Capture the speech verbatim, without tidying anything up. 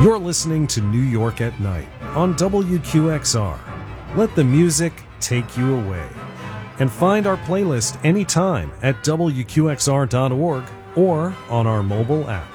You're listening to New York at Night on W Q X R. Let the music take you away. And find our playlist anytime at W Q X R dot org or on our mobile app.